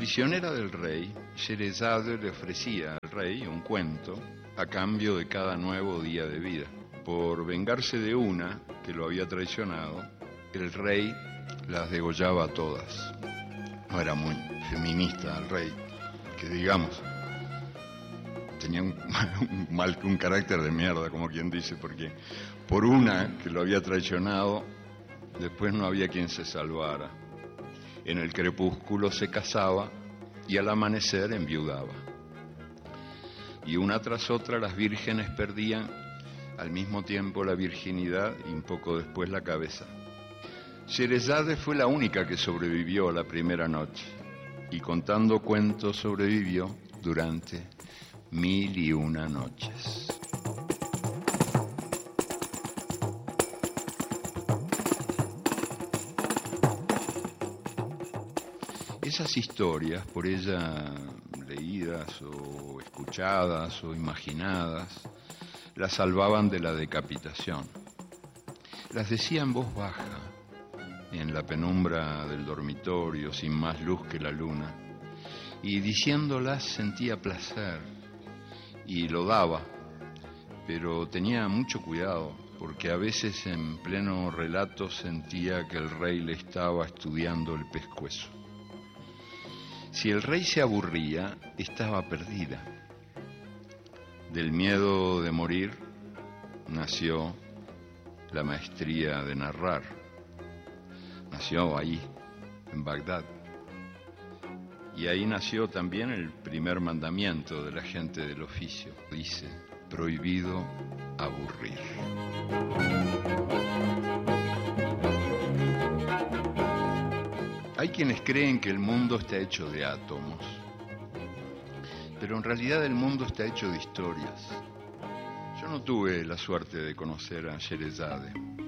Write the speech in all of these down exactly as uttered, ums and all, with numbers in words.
prisionera del rey, Sherezade le ofrecía al rey un cuento a cambio de cada nuevo día de vida. Por vengarse de una que lo había traicionado, el rey las degollaba a todas. No era muy feminista el rey, que digamos, tenía un, un, mal, un carácter de mierda, como quien dice, porque por una que lo había traicionado, después no había quien se salvara. En el crepúsculo se casaba y al amanecer enviudaba. Y una tras otra las vírgenes perdían al mismo tiempo la virginidad y un poco después la cabeza. Sherezade fue la única que sobrevivió a la primera noche y contando cuentos sobrevivió durante mil y una noches. Esas historias, por ella leídas o escuchadas o imaginadas, la salvaban de la decapitación. Las decía en voz baja, en la penumbra del dormitorio, sin más luz que la luna, y diciéndolas sentía placer y lo daba, pero tenía mucho cuidado, porque a veces en pleno relato sentía que el rey le estaba estudiando el pescuezo. Si el rey se aburría, estaba perdida. Del miedo de morir nació la maestría de narrar. Nació ahí, en Bagdad. Y ahí nació también el primer mandamiento de la gente del oficio. Dice, prohibido aburrir. Hay quienes creen que el mundo está hecho de átomos, pero en realidad el mundo está hecho de historias. Yo no tuve la suerte de conocer a Sherezade.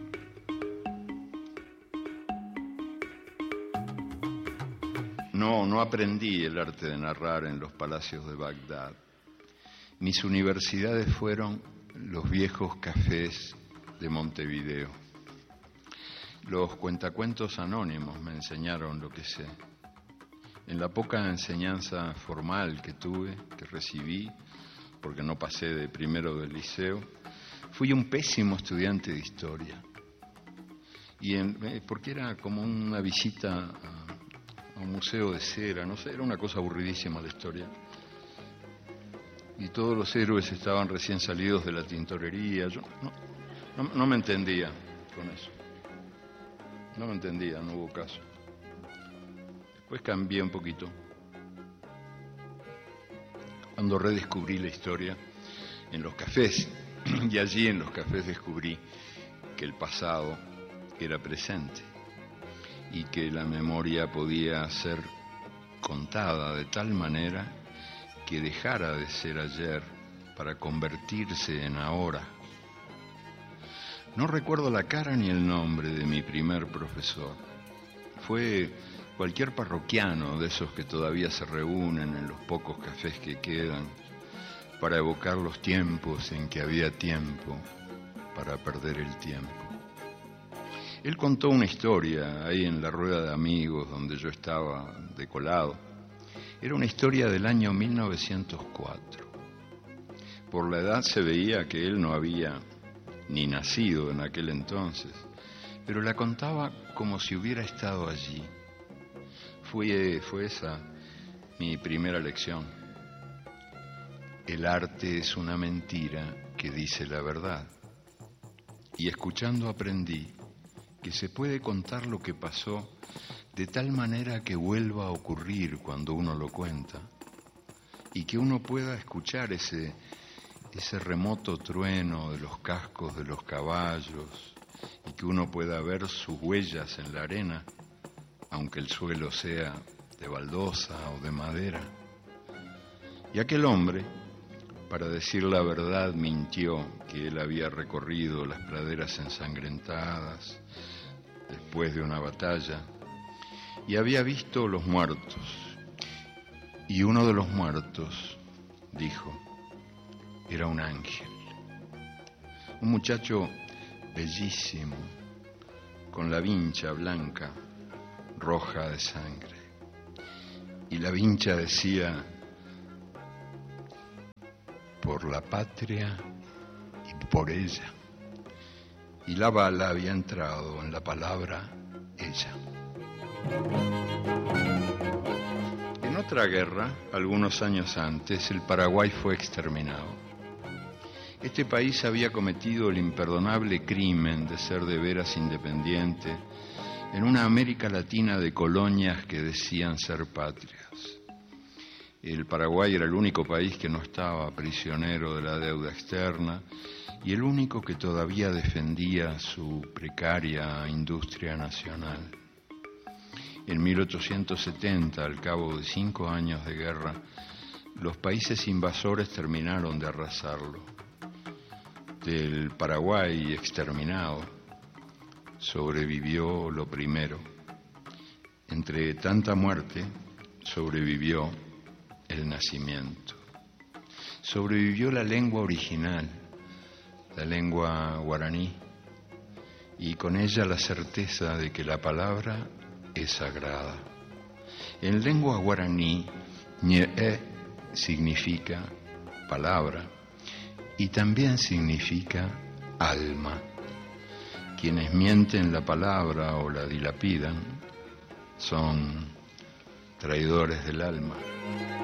No, no aprendí el arte de narrar en los palacios de Bagdad. Mis universidades fueron los viejos cafés de Montevideo. Los cuentacuentos anónimos me enseñaron lo que sé. En la poca enseñanza formal que tuve, que recibí, porque no pasé de primero del liceo, fui un pésimo estudiante de historia. Y en, porque era como una visita a, a un museo de cera, no sé, era una cosa aburridísima la historia. Y todos los héroes estaban recién salidos de la tintorería. Yo no, no, no me entendía con eso. No me entendía, no hubo caso. Después cambié un poquito. Cuando redescubrí la historia en los cafés, y allí en los cafés descubrí que el pasado era presente y que la memoria podía ser contada de tal manera que dejara de ser ayer para convertirse en ahora. No recuerdo la cara ni el nombre de mi primer profesor. Fue cualquier parroquiano de esos que todavía se reúnen en los pocos cafés que quedan para evocar los tiempos en que había tiempo para perder el tiempo. Él contó una historia ahí en la rueda de amigos donde yo estaba de colado. Era una historia del año mil novecientos cuatro. Por la edad se veía que él no había ni nacido en aquel entonces, pero la contaba como si hubiera estado allí. Fue, fue esa mi primera lección. El arte es una mentira que dice la verdad. Y escuchando aprendí que se puede contar lo que pasó de tal manera que vuelva a ocurrir cuando uno lo cuenta y que uno pueda escuchar ese ese remoto trueno de los cascos de los caballos y que uno pueda ver sus huellas en la arena, aunque el suelo sea de baldosa o de madera. Y aquel hombre, para decir la verdad, mintió que él había recorrido las praderas ensangrentadas después de una batalla y había visto los muertos. Y uno de los muertos, dijo, era un ángel, un muchacho bellísimo, con la vincha blanca, roja de sangre. y la vincha decía: por la patria y por ella. Y la bala había entrado en la palabra ella. En otra guerra, algunos años antes, el Paraguay fue exterminado. Este país había cometido el imperdonable crimen de ser de veras independiente en una América Latina de colonias que decían ser patrias. El Paraguay era el único país que no estaba prisionero de la deuda externa y el único que todavía defendía su precaria industria nacional. En mil ochocientos setenta, al cabo de cinco años de guerra, los países invasores terminaron de arrasarlo. Del Paraguay exterminado sobrevivió lo primero. Entre tanta muerte sobrevivió el nacimiento. Sobrevivió la lengua original, la lengua guaraní, y con ella la certeza de que la palabra es sagrada. En lengua guaraní, ñe'e significa palabra y también significa alma. Quienes mienten la palabra o la dilapidan son traidores del alma.